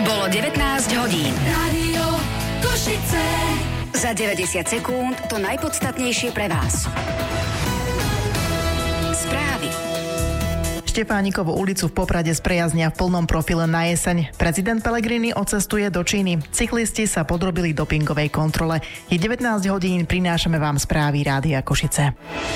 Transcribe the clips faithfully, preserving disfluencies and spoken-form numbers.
Bolo devätnásť hodín. Rádio Košice. Za deväťdesiat sekúnd to najpodstatnejšie pre vás. Správy. Štefánikovu ulicu v Poprade sprijaznia v plnom profile na jeseň. Prezident Pellegrini odcestuje do Číny. Cyklisti sa podrobili dopingovej kontrole. Je devätnásť hodín, prinášame vám správy Rádia Košice.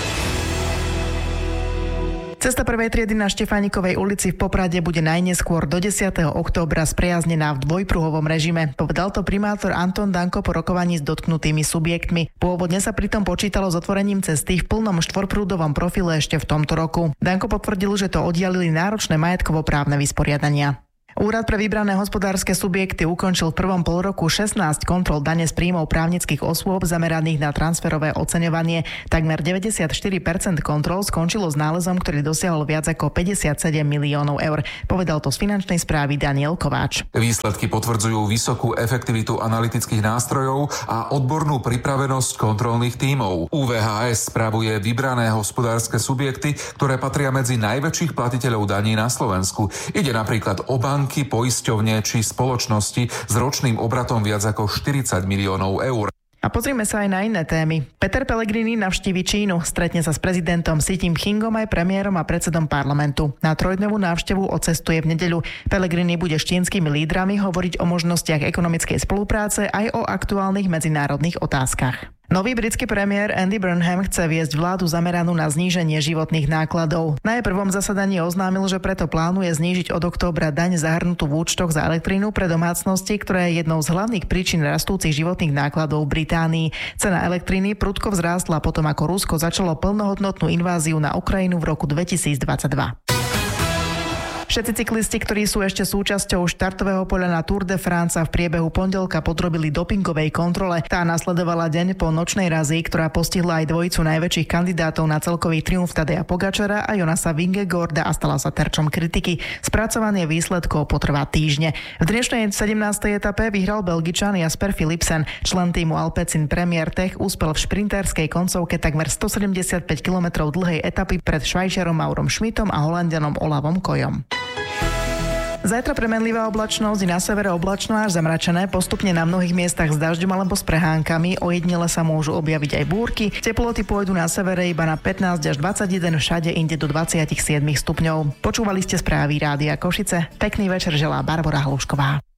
Cesta prvej triedy na Štefánikovej ulici v Poprade bude najneskôr do desiateho októbra sprijaznená v dvojpruhovom režime. Povedal to primátor Anton Danko po rokovaní s dotknutými subjektmi. Pôvodne sa pritom počítalo s otvorením cesty v plnom štvorprúdovom profile ešte v tomto roku. Danko potvrdil, že to oddialili náročné majetkovo-právne vysporiadania. Úrad pre vybrané hospodárske subjekty ukončil v prvom polroku šestnásť kontrol dane z príjmov právnických osôb zameraných na transferové oceňovanie. Takmer deväťdesiatštyri percent kontrol skončilo s nálezom, ktorý dosiahol viac ako päťdesiatsedem miliónov eur. Povedal to z finančnej správy Daniel Kováč. Výsledky potvrdzujú vysokú efektivitu analytických nástrojov a odbornú pripravenosť kontrolných tímov. ú vé há es spravuje vybrané hospodárske subjekty, ktoré patria medzi najväčších platiteľov daní na Slovensku. Ide napríklad o banky, poisťovne či spoločnosti s ročným obratom viac ako štyridsať miliónov eur. A pozrime sa aj na iné témy. Peter Pellegrini navštívi Čínu, stretne sa s prezidentom Xi Jinpingom aj premiérom a predsedom parlamentu. Na trojdňovú návštevu odcestuje v nedeľu. Pellegrini bude s čínskymi lídrami hovoriť o možnostiach ekonomickej spolupráce aj o aktuálnych medzinárodných otázkach. Nový britský premiér Andy Burnham chce viesť vládu zameranú na zníženie životných nákladov. Na jej prvom zasadaní oznámil, že preto plánuje znížiť od októbra daň zahrnutú v účtoch za elektrínu pre domácnosti, ktorá je jednou z hlavných príčin rastúcich životných nákladov v Británii. Cena elektriny prudko vzrástla potom, ako Rusko začalo plnohodnotnú inváziu na Ukrajinu v roku dvetisícdvadsaťdva. Všetci cyklisti, ktorí sú ešte súčasťou štartového poľa na Tour de France, v priebehu pondelka podrobili dopingovej kontrole. Tá nasledovala deň po nočnej razii, ktorá postihla aj dvojicu najväčších kandidátov na celkový triumf Tadeja Pogačara a Jonasa Vingegaarda a stala sa terčom kritiky. Spracovanie výsledkov potrvá týždne. V dnešnej sedemnástej etape vyhral Belgičan Jasper Philipsen. Člen týmu Alpecin Premier Tech úspel v šprinterskej koncovke takmer stosedemdesiatpäť kilometrov dlhej etapy pred Švajčiarom Maurom Schmidtom a Holanďanom Olavom Kojom. Zajtra premenlivá oblačnosť, na severe oblačno až zamračené, postupne na mnohých miestach s dažďom alebo s prehánkami, ojedinele sa môžu objaviť aj búrky. Teploty pôjdu na severe iba na pätnásť až dvadsaťjeden, všade inde do dvadsaťsedem stupňov. Počúvali ste správy Rádia Košice. Pekný večer želá Barbora Hlušková.